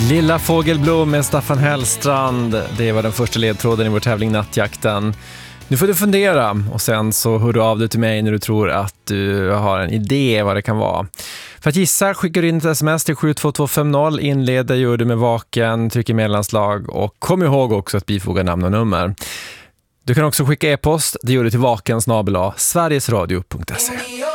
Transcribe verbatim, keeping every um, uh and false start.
Lilla fågelblom med Staffan Hellstrand. Det var den första ledtråden i vår tävling Nattjakten. Nu får du fundera och sen så hör du av dig till mig när du tror att du har en idé vad det kan vara. För att gissa skickar du in ett sms till sju två två fem noll, inleder gör du med vaken, trycker mellanslag och kom ihåg också att bifoga namn och nummer. Du kan också skicka e-post, det gör du till vaken snabel-a sverigesradio punkt se.